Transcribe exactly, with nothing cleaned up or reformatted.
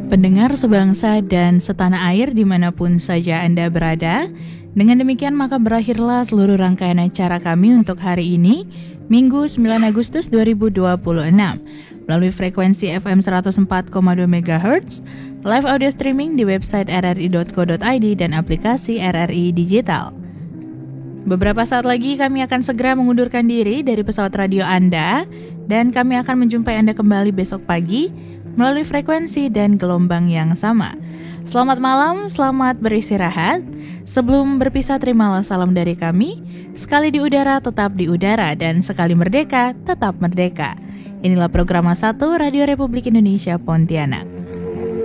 Pendengar sebangsa dan setanah air dimanapun saja Anda berada, dengan demikian maka berakhirlah seluruh rangkaian acara kami untuk hari ini, Minggu sembilan Agustus dua ribu dua puluh enam, melalui frekuensi F M seratus empat koma dua megahertz, live audio streaming di website r r i dot co dot i d dan aplikasi R R I Digital. Beberapa saat lagi kami akan segera mengundurkan diri dari pesawat radio Anda, dan kami akan menjumpai Anda kembali besok pagi melalui frekuensi dan gelombang yang sama. Selamat malam, selamat beristirahat. Sebelum berpisah, terimalah salam dari kami. Sekali di udara, tetap di udara, dan sekali merdeka, tetap merdeka. Inilah program satu Radio Republik Indonesia Pontianak.